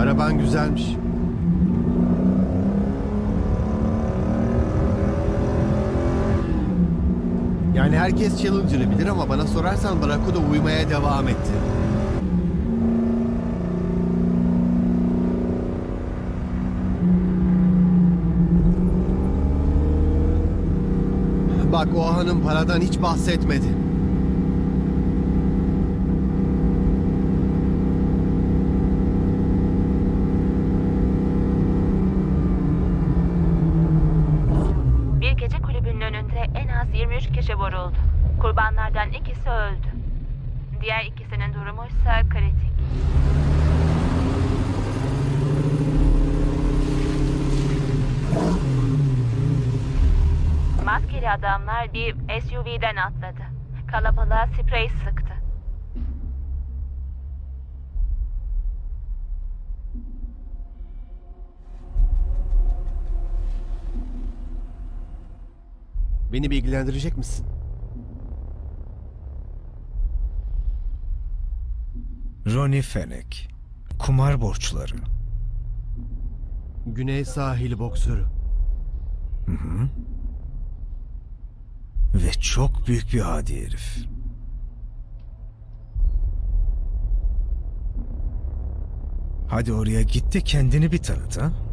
Araban güzelmiş. Yani herkes Challenger'ı bilir ama bana sorarsan Barracuda uyumaya devam etti. Bak, o hanım paradan hiç bahsetmedi. Bir gece kulübünün önünde en az 23 kişi vuruldu. Kurbanlardan ikisi öldü. Diğer ikisinin durumu ise kritik. Maskeli adamlar bir SUV'den atladı. Kalabalığa sprey sıktı. Beni bilgilendirecek misin? Ronnie Fennec. Kumar borçları. Güney sahili boksörü. Ve çok büyük bir adi herif. Hadi oraya git de kendini bir tanıt ha.